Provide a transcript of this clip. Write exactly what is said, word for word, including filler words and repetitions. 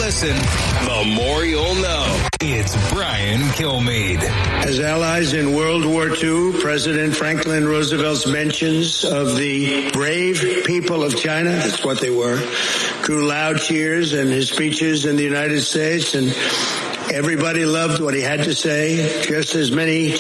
listen, the more you'll know. It's Brian Kilmeade. As allies in World War Two, President Franklin Roosevelt's mentions of the brave people of China, that's what they were, drew loud cheers in his speeches in the United States, and everybody loved what he had to say. Just as many